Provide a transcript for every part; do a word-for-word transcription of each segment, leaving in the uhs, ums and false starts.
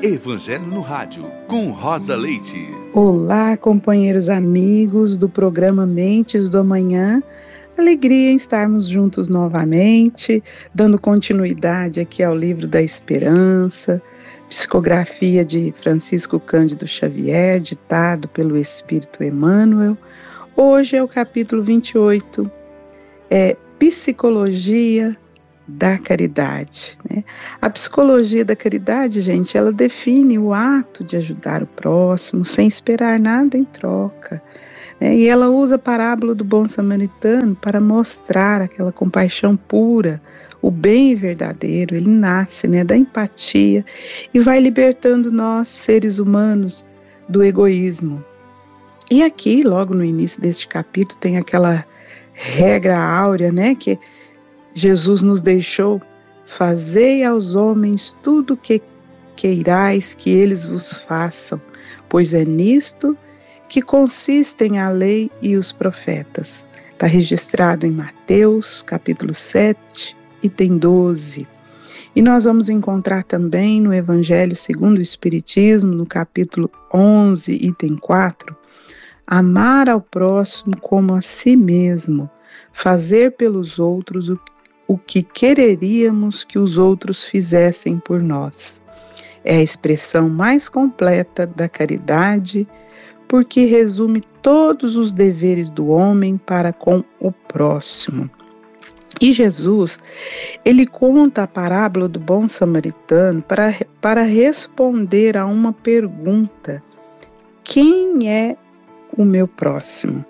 Evangelho no Rádio, com Rosa Leite. Olá, companheiros amigos do programa Mentes do Amanhã. Alegria em estarmos juntos novamente, dando continuidade aqui ao livro da Esperança, psicografia de Francisco Cândido Xavier, ditado pelo Espírito Emmanuel. Hoje é o capítulo vinte e oito, é Psicologia da Caridade, né? A psicologia da caridade, gente, ela define o ato de ajudar o próximo sem esperar nada em troca, né? E ela usa a parábola do bom samaritano para mostrar aquela compaixão pura, o bem verdadeiro. Ele nasce, né, da empatia e vai libertando nós, seres humanos, do egoísmo. E aqui, logo no início deste capítulo, tem aquela regra áurea, né, que Jesus nos deixou: fazei aos homens tudo o que queirais que eles vos façam, pois é nisto que consistem a lei e os profetas. Está registrado em Mateus, capítulo sete, item doze. E nós vamos encontrar também no Evangelho segundo o Espiritismo, no capítulo onze, item quatro, amar ao próximo como a si mesmo, fazer pelos outros o o que quereríamos que os outros fizessem por nós. É a expressão mais completa da caridade, porque resume todos os deveres do homem para com o próximo. E Jesus, ele conta a parábola do bom samaritano para, para responder a uma pergunta: quem é o meu próximo?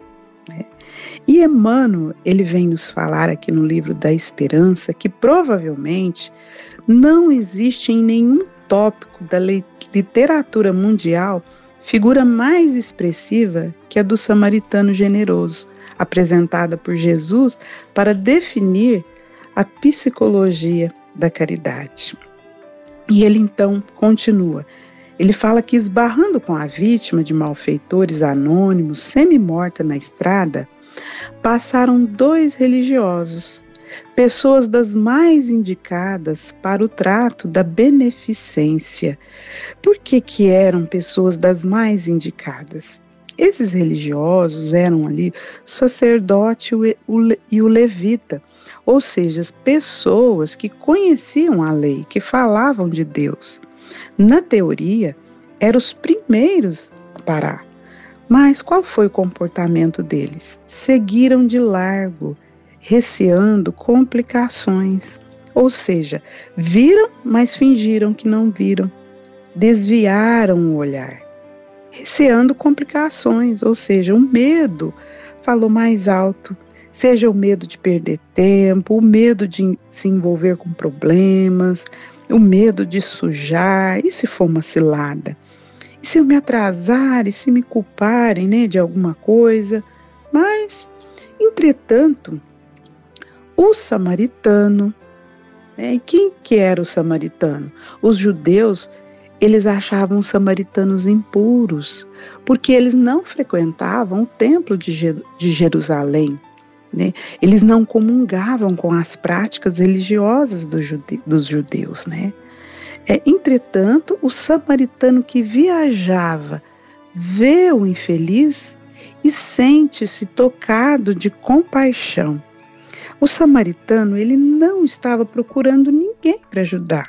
E Emmanuel, ele vem nos falar aqui no livro da Esperança que provavelmente não existe em nenhum tópico da literatura mundial figura mais expressiva que a do samaritano generoso, apresentada por Jesus para definir a psicologia da caridade. E ele então continua. Ele fala que, esbarrando com a vítima de malfeitores anônimos, semi-morta na estrada, passaram dois religiosos, pessoas das mais indicadas para o trato da beneficência. Por que que eram pessoas das mais indicadas? Esses religiosos eram ali o sacerdote e o levita, ou seja, as pessoas que conheciam a lei, que falavam de Deus. Na teoria, eram os primeiros a parar. Mas qual foi o comportamento deles? Seguiram de largo, receando complicações. Ou seja, viram, mas fingiram que não viram. Desviaram o olhar, receando complicações. Ou seja, o medo falou mais alto. Seja o medo de perder tempo, o medo de se envolver com problemas, o medo de sujar. E se for uma cilada? E se eu me atrasar, e se me culparem, né, de alguma coisa? Mas, entretanto, o samaritano, né, e quem que era o samaritano? Os judeus, eles achavam os samaritanos impuros, porque eles não frequentavam o templo de, Je- de Jerusalém, né? Eles não comungavam com as práticas religiosas do jude- dos judeus, né? É, entretanto, o samaritano que viajava vê o infeliz e sente-se tocado de compaixão. O samaritano, ele não estava procurando ninguém para ajudar.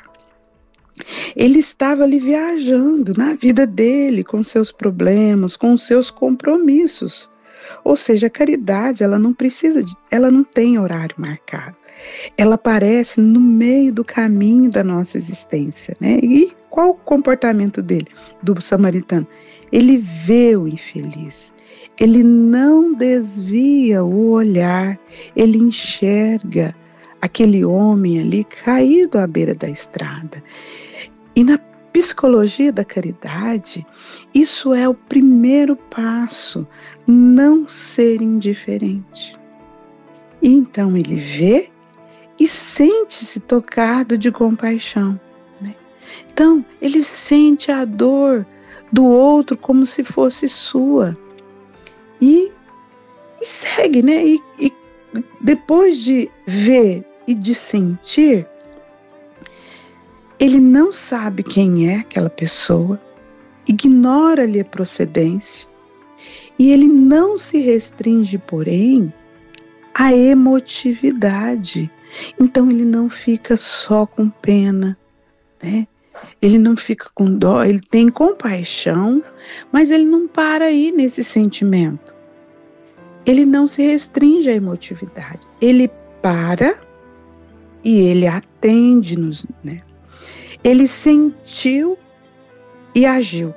Ele estava ali viajando na vida dele, com seus problemas, com seus compromissos. Ou seja, a caridade, ela não precisa, de, ela não tem horário marcado. Ela aparece no meio do caminho da nossa existência, né? E qual o comportamento dele, do samaritano? Ele vê o infeliz, ele não desvia o olhar, ele enxerga aquele homem ali caído à beira da estrada. E na psicologia da caridade, isso é o primeiro passo, não ser indiferente. E então ele vê e sente-se tocado de compaixão, né? Então, ele sente a dor do outro como se fosse sua. E, e segue, né? E, e depois de ver e de sentir, Ele não sabe quem é aquela pessoa, ignora-lhe a procedência, e ele não se restringe, porém, à emotividade. Então ele não fica só com pena, né? Ele não fica com dó, ele tem compaixão, mas ele não para aí nesse sentimento. Ele não se restringe à emotividade. Ele para e ele atende-nos, né? Ele sentiu e agiu.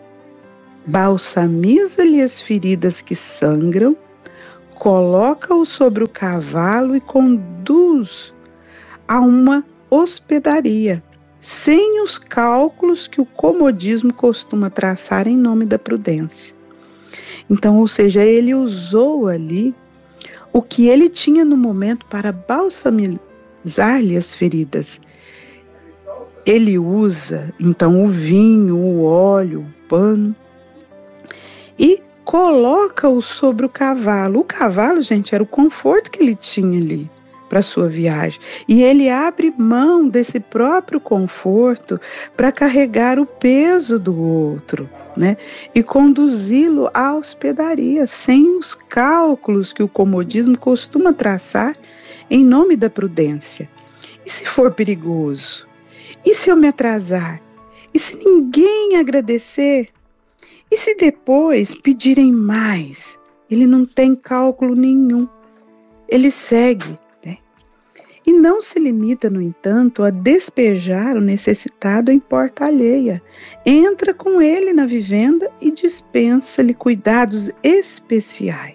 Balsamiza-lhe as feridas que sangram, coloca-o sobre o cavalo e conduz a uma hospedaria, sem os cálculos que o comodismo costuma traçar em nome da prudência. Então, ou seja, ele usou ali o que ele tinha no momento para balsamizar-lhe as feridas. Ele usa, então, o vinho, o óleo, o pano e coloca-o sobre o cavalo. O cavalo, gente, era o conforto que ele tinha ali para a sua viagem. E ele abre mão desse próprio conforto para carregar o peso do outro, né? E conduzi-lo à hospedaria, sem os cálculos que o comodismo costuma traçar em nome da prudência. E se for perigoso? E se eu me atrasar? E se ninguém agradecer? E se depois pedirem mais? Ele não tem cálculo nenhum. Ele segue, né? E não se limita, no entanto, a despejar o necessitado em porta alheia. Entra com ele na vivenda e dispensa-lhe cuidados especiais.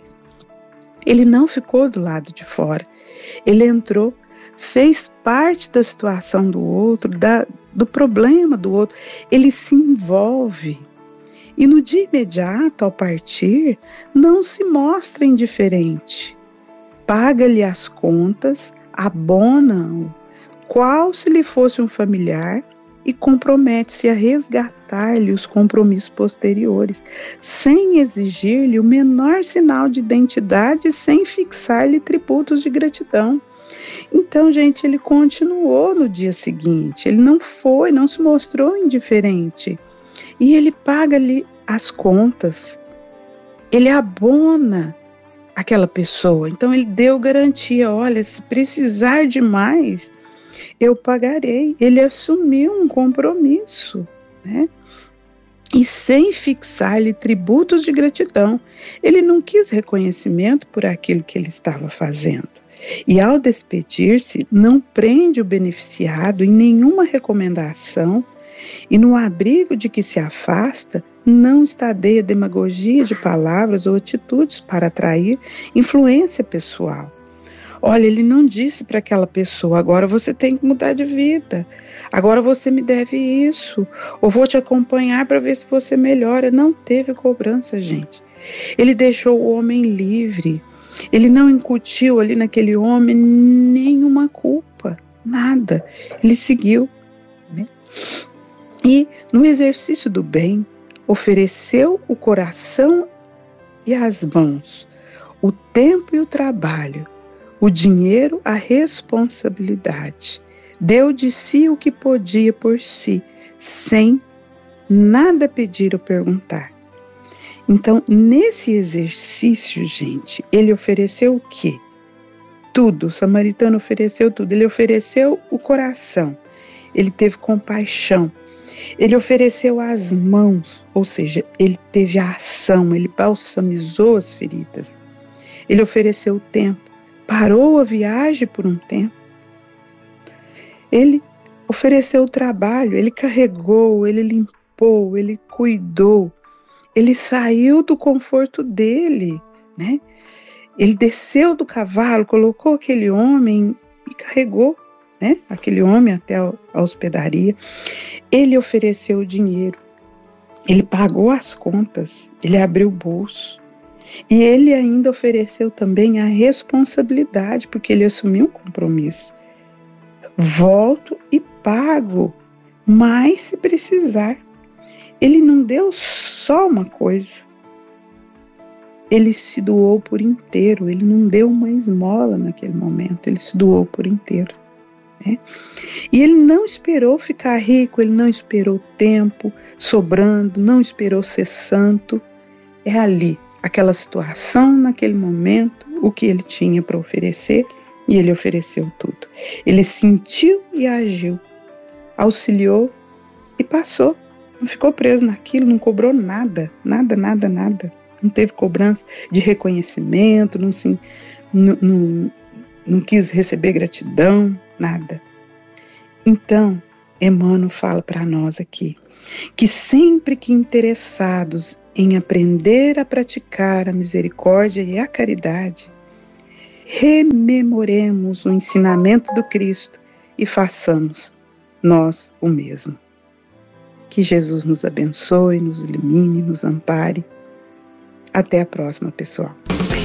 Ele não ficou do lado de fora. Ele entrou, fez parte da situação do outro, da, do problema do outro. Ele se envolve. E no dia imediato, ao partir, não se mostra indiferente. Paga-lhe as contas, abona-o, qual se lhe fosse um familiar, e compromete-se a resgatar-lhe os compromissos posteriores, sem exigir-lhe o menor sinal de identidade, sem fixar-lhe tributos de gratidão. Então, gente, ele continuou no dia seguinte, ele não foi, não se mostrou indiferente. E ele paga-lhe as contas, ele abona aquela pessoa. Então ele deu garantia, olha, se precisar de mais, eu pagarei. Ele assumiu um compromisso, né? E sem fixar-lhe tributos de gratidão. Ele não quis reconhecimento por aquilo que ele estava fazendo. E ao despedir-se, não prende o beneficiado em nenhuma recomendação, e no abrigo de que se afasta, não estadeia demagogia de palavras ou atitudes para atrair influência pessoal. Olha, ele não disse para aquela pessoa, agora você tem que mudar de vida, agora você me deve isso, ou vou te acompanhar para ver se você melhora. Não teve cobrança, gente. Ele deixou o homem livre, ele não incutiu ali naquele homem nenhuma culpa, nada. Ele seguiu, né? E no exercício do bem, ofereceu o coração e as mãos, o tempo e o trabalho, o dinheiro, a responsabilidade. Deu de si o que podia por si, sem nada pedir ou perguntar. Então, nesse exercício, gente, ele ofereceu o quê? Tudo. O samaritano ofereceu tudo. Ele ofereceu o coração. Ele teve compaixão. Ele ofereceu as mãos, ou seja, ele teve a ação, ele balsamizou as feridas. Ele ofereceu o tempo, parou a viagem por um tempo. Ele ofereceu o trabalho, ele carregou, ele limpou, ele cuidou. Ele saiu do conforto dele, né? Ele desceu do cavalo, colocou aquele homem e carregou, né, aquele homem até a hospedaria. Ele ofereceu o dinheiro, ele pagou as contas, ele abriu o bolso. E ele ainda ofereceu também a responsabilidade, porque ele assumiu um compromisso. Volto e pago, mais se precisar. Ele não deu só uma coisa. Ele se doou por inteiro, ele não deu uma esmola naquele momento, ele se doou por inteiro. né? E ele não esperou ficar rico, ele não esperou tempo sobrando, não esperou ser santo. É ali, aquela situação, naquele momento, o que ele tinha para oferecer, e ele ofereceu tudo. Ele sentiu e agiu, auxiliou e passou. Não ficou preso naquilo, não cobrou nada, nada, nada, nada. Não teve cobrança de reconhecimento, não, se, não, não, não quis receber gratidão, nada. Então, Emmanuel fala para nós aqui, que sempre que interessados em aprender a praticar a misericórdia e a caridade, rememoremos o ensinamento do Cristo e façamos nós o mesmo. Que Jesus nos abençoe, nos ilumine, nos ampare. Até a próxima, pessoal.